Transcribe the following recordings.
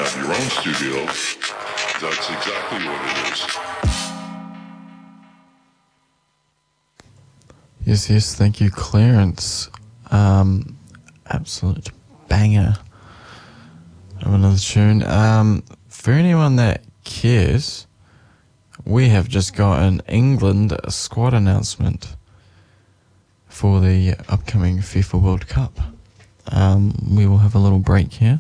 have your own studio, that's exactly what it is. Yes, thank you, Clarence. Absolute banger of another tune. For anyone that cares, we have just got an England squad announcement for the upcoming FIFA World Cup. We will have a little break here.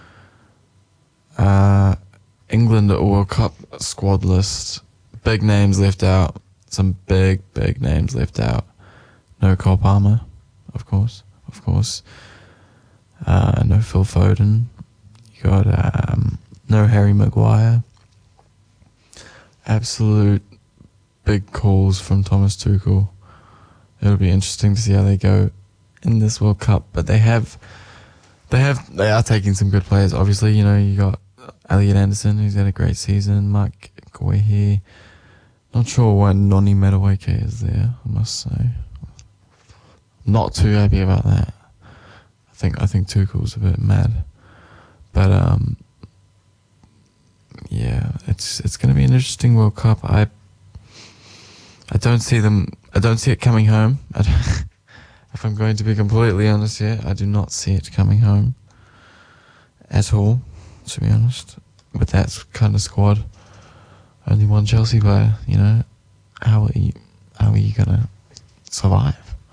England World Cup squad list. Big names left out. Some big names left out. No Cole Palmer, of course. No Phil Foden. You got no Harry Maguire. Absolute big calls from Thomas Tuchel. It'll be interesting to see how they go in this World Cup. But they are taking some good players. Obviously, you got Elliot Anderson, who's had a great season. Mark Guehi. Not sure why Noni Madueke is there, I must say. Not too happy about that. I think Tuchel's a bit mad. But yeah, it's going to be an interesting World Cup. I don't see it coming home. If I'm going to be completely honest here, I do not see it coming home at all, to be honest. With that kind of squad, only one Chelsea player, how are you gonna survive?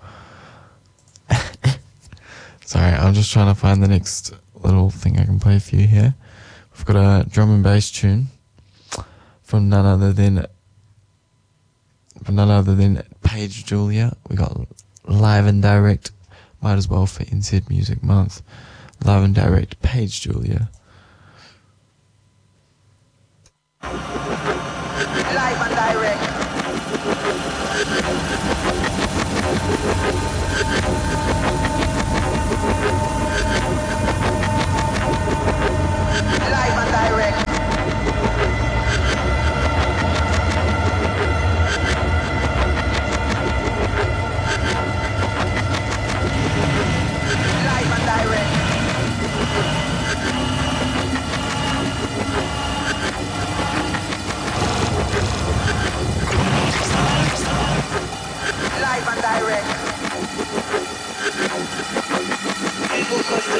Sorry, I'm just trying to find the next little thing I can play for you here. We've got a drum and bass tune from none other than Paige Julia. We got live and direct, might as well for NZ Music Month. Live and direct, Paige Julia. Live and direct.